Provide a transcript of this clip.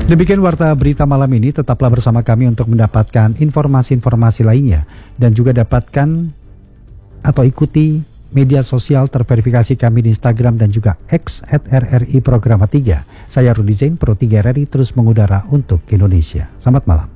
Demikian warta berita malam ini, tetaplah bersama kami untuk mendapatkan informasi-informasi lainnya dan juga dapatkan atau ikuti media sosial terverifikasi kami di Instagram dan juga X @RRI Programa 3. Saya Rudi Zain, Pro 3 RRI terus mengudara untuk Indonesia. Selamat malam.